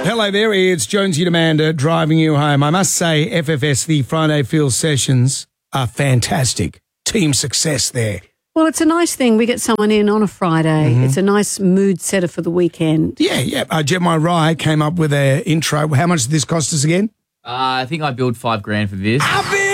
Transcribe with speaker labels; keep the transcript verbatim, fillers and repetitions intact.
Speaker 1: Hello there, it's Jonesy Demander driving you home. I must say, F F S, the Friday Field sessions are fantastic. Team success there.
Speaker 2: Well, it's a nice thing. We get someone in on a Friday. Mm-hmm. It's a nice mood setter for the weekend.
Speaker 1: Yeah, yeah. Uh, Gemma Rye came up with an intro. How much did this cost us again?
Speaker 3: Uh, I think I billed five grand for this.